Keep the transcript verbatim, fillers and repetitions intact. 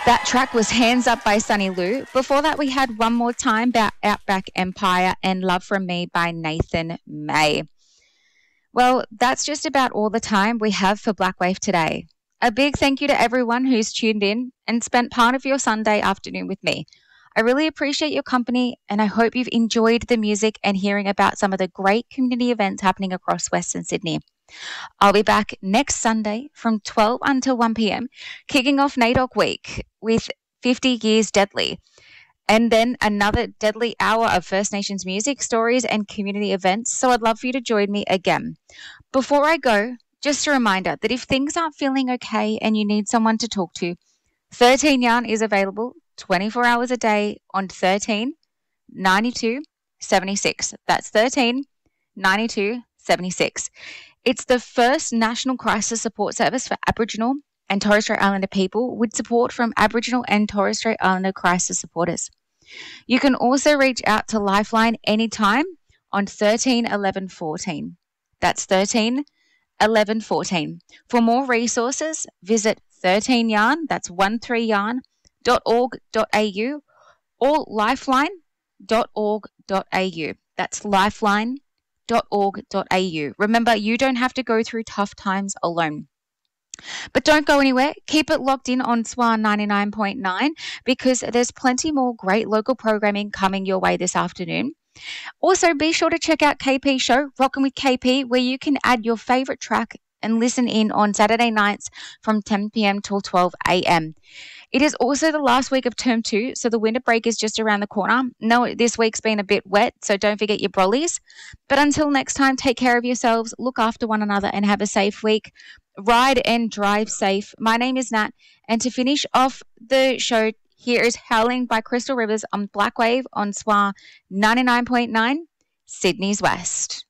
That track was Hands Up by Sunny Lou. Before that, we had One More Time by Outback Empire and Love From Me by Nathan May. Well, that's just about all the time we have for Blackwave today. A big thank you to everyone who's tuned in and spent part of your Sunday afternoon with me. I really appreciate your company, and I hope you've enjoyed the music and hearing about some of the great community events happening across Western Sydney. I'll be back next Sunday from twelve until one p.m, kicking off NAIDOC Week with fifty Years Deadly, and then another deadly hour of First Nations music, stories, and community events, so I'd love for you to join me again. Before I go, just a reminder that if things aren't feeling okay and you need someone to talk to, thirteen Yarn is available twenty-four hours a day on thirteen ninety-two seventy-six. That's thirteen ninety-two seventy-six. It's the first national crisis support service for Aboriginal and Torres Strait Islander people with support from Aboriginal and Torres Strait Islander crisis supporters. You can also reach out to Lifeline anytime on thirteen eleven fourteen. That's thirteen eleven fourteen. For more resources, visit thirteen yarn, that's thirteen yarn dot org dot a u or lifeline dot org dot a u. That's lifeline dot org dot a u. Remember, you don't have to go through tough times alone. But don't go anywhere. Keep it locked in on S W R ninety-nine point nine because there's plenty more great local programming coming your way this afternoon. Also, be sure to check out K P Show, Rockin' with K P, where you can add your favourite track and listen in on Saturday nights from ten p.m. till twelve a.m. It is also the last week of term two, so the winter break is just around the corner. No, this week's been a bit wet, so don't forget your brollies. But until next time, take care of yourselves, look after one another, and have a safe week. Ride and drive safe. My name is Nat, and to finish off the show, here is Howling by Crystal Rivers on Blackwave on S W R ninety-nine point nine, Sydney's West.